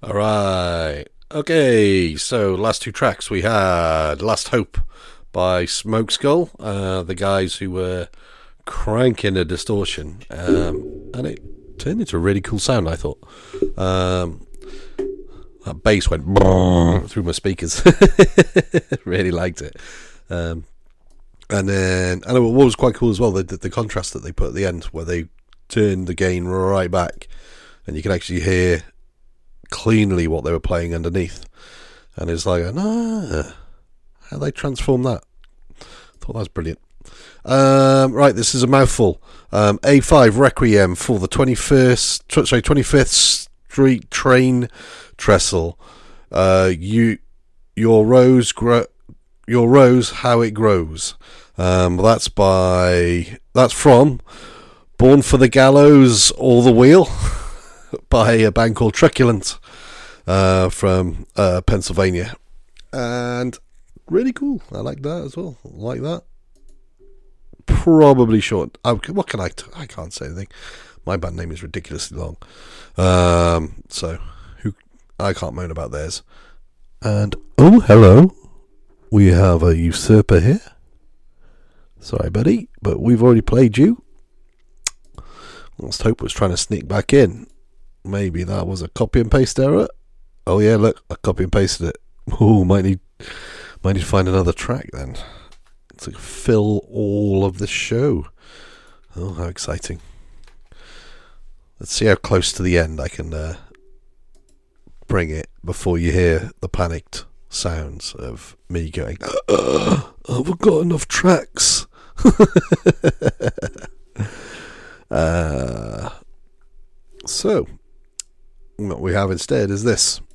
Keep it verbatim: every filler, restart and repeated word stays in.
All right. Okay, so last two tracks we had Last Hope by Smoke Skull, uh, the guys who were cranking a distortion, um, and it turned into a really cool sound, I thought. Um, that bass went through my speakers. Really liked it. Um, and then, and what was quite cool as well, the, the, the contrast that they put at the end, where they turned the gain right back, and you can actually hear cleanly what they were playing underneath, and it's like, ah, how they transformed that. I thought that was brilliant. Um, right, this is a mouthful. Um, A five Requiem for the twenty-first, tw- sorry, twenty-fifth Street Train Trestle. Uh, you, your rose, gro- your rose, how it grows. Um, that's by, that's from Born for the Gallows or the Wheel. By a band called Truculent, uh, from uh, Pennsylvania, and really cool. I like that as well. Like that. Probably short. I, what can I? T- I can't say anything. My band name is ridiculously long, um, so who? I can't moan about theirs. And oh, hello, we have a usurper here. Sorry, buddy, but we've already played you. Last Hope was trying to sneak back in. Maybe that was a copy and paste error. Oh yeah, look, I copy and pasted it. Oh, might need, might need to find another track then to fill all of the show. Oh, how exciting! Let's see how close to the end I can uh, bring it before you hear the panicked sounds of me going, I've got enough tracks. uh, so. What we have instead is this.